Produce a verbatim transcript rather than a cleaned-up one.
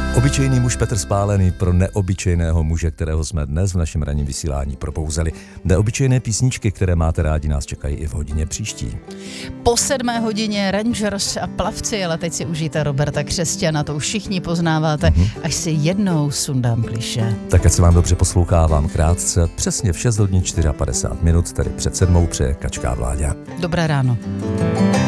Obyčejný muž Petr Spálený pro neobyčejného muže, kterého jsme dnes v našem ranním vysílání propouzeli. Neobyčejné písničky, které máte rádi, nás čekají i v hodině příští. Po sedmé hodině Rangers a plavci, ale teď si užijte Roberta Křesťana, to už všichni poznáváte, mm-hmm. až si jednou sundám klišé. Tak ať se vám dobře poslouchá, vám krátce, přesně v šest hodin padesát čtyři minut, tedy před sedmou přeje Kačka Vláďa. Dobré ráno.